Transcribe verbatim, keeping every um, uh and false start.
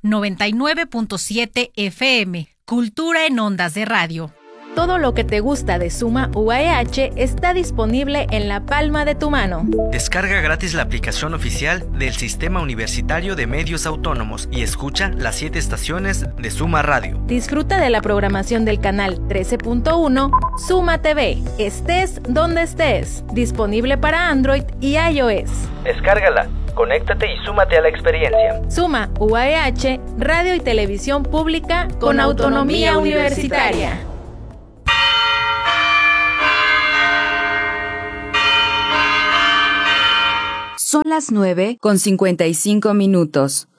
noventa y nueve punto siete F M, Cultura en Ondas de Radio. Todo lo que te gusta de Suma U A E H está disponible en la palma de tu mano. Descarga gratis la aplicación oficial del Sistema Universitario de Medios Autónomos y escucha las siete estaciones de Suma Radio. Disfruta de la programación del canal trece punto uno Suma T V. Estés donde estés. Disponible para Android y iOS. Descárgala, conéctate y súmate a la experiencia. Suma U A E H, radio y televisión pública con, con autonomía universitaria. Son las nueve con cincuenta y cinco minutos.